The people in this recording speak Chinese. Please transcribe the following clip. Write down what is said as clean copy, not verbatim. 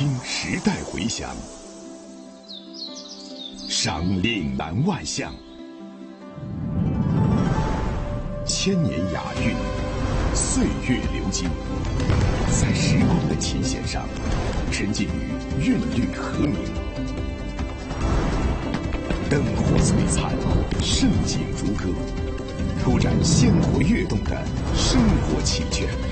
听时代回响，赏岭南万象，千年雅韵，岁月流金，在时光的琴弦上，沉浸于韵律和鸣。灯火璀璨，盛景如歌，铺展鲜活跃动的生活奇卷。